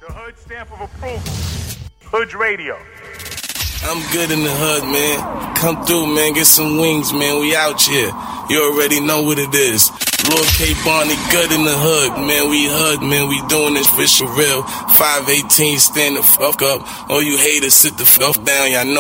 The Hood stamp of approval. Hood Radio. I'm good in the hood, man. Come through, man. Get some wings, man. We out here. You already know what it is. Lord K. Barney, good in the hood, man. We hood, man. We doing this for real. 518, stand the fuck up. All you haters, sit the fuck down. Y'all know.